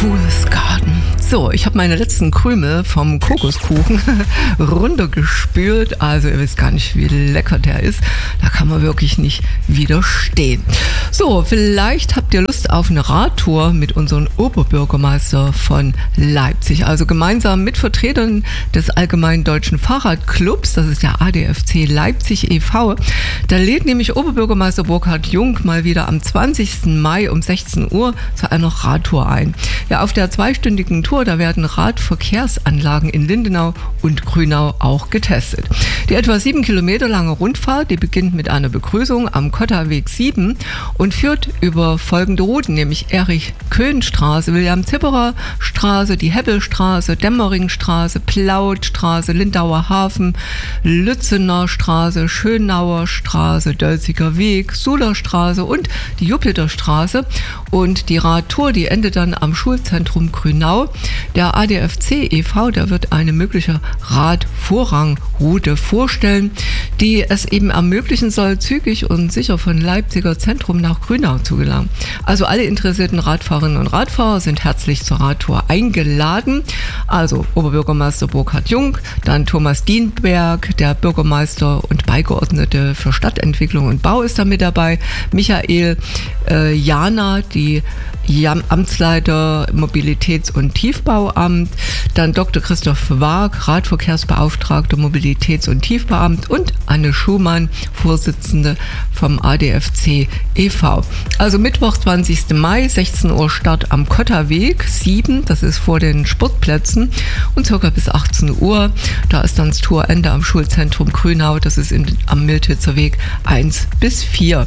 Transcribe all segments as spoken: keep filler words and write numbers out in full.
Fool's Garden. So, ich habe meine letzten Krümel vom Kokoskuchen runtergespült. Also ihr wisst gar nicht, wie lecker der ist. Da kann man wirklich nicht widerstehen. So, vielleicht habt ihr Lust auf eine Radtour mit unserem Oberbürgermeister von Leipzig. Also gemeinsam mit Vertretern des Allgemeinen Deutschen Fahrradclubs, das ist der A D F C Leipzig e V. Da lädt nämlich Oberbürgermeister Burkhard Jung mal wieder am zwanzigsten Mai um sechzehn Uhr zu einer Radtour ein. Ja, auf der zweistündigen Tour, da werden Radverkehrsanlagen in Lindenau und Grünau auch getestet. Die etwa sieben Kilometer lange Rundfahrt, die beginnt mit einer Begrüßung am Kottaweg sieben und führt über folgende Routen, nämlich Erich-Köhn-Straße, William-Zipperer-Straße, die Hebbelstraße, Dämmeringstraße, Plautstraße, Lindauer Hafen, Lützener Straße, Schönauer Straße, Dölziger Weg, Suler Straße und die Jupiterstraße. Und die Radtour, die endet dann am Schulzentrum Grünau. Der A D F C e V, der wird eine mögliche Radvorrangroute vorstellen, die es eben ermöglichen soll, zügig und sicher von Leipziger Zentrum nach Grünau zu gelangen. Also alle interessierten Radfahrerinnen und Radfahrer sind herzlich zur Radtour eingeladen. Also Oberbürgermeister Burkhard Jung, dann Thomas Dienberg, der Bürgermeister und Beigeordnete für Stadtentwicklung und Bau ist da mit dabei, Michael äh, Jana, die Amtsleiter Mobilitäts- und Tiefbauamt, dann Doktor Christoph Waag, Radverkehrsbeauftragter Mobilitäts- und Tiefbauamt und Anne Schumann, Vorsitzende vom A D F C e V. Also Mittwoch, zwanzigsten Mai, sechzehn Uhr Start am Kottaweg sieben, das ist vor den Sportplätzen, und circa bis achtzehn Uhr, da ist dann das Tourende am Schulzentrum Grünau, das ist in, am Miltitzer Weg eins bis vier.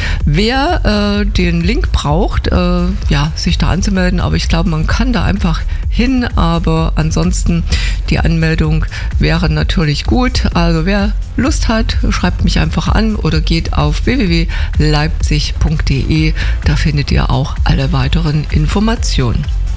Wer äh, den Link braucht, äh, ja, sich da anzumelden, aber ich glaube, man kann da einfach hin, aber ansonsten die Anmeldung wäre natürlich gut. Also wer Lust hat, schreibt mich einfach an oder geht auf w w w punkt leipzig punkt d e, da findet ihr auch alle weiteren Informationen.